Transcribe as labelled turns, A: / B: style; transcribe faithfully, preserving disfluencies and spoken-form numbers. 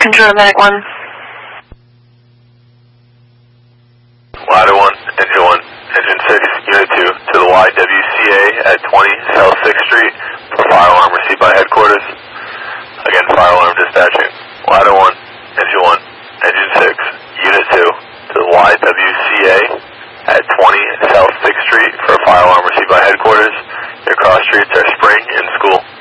A: Control to Medic one.
B: Ladder one, Engine one, Engine six, Unit two, to the Y W C A at twenty South sixth Street for fire alarm received by headquarters. Again, fire alarm dispatching. Ladder one, Engine one, Engine six, Unit two, to the Y W C A at twenty South sixth Street for fire alarm received by headquarters. Your cross streets are Spring and School.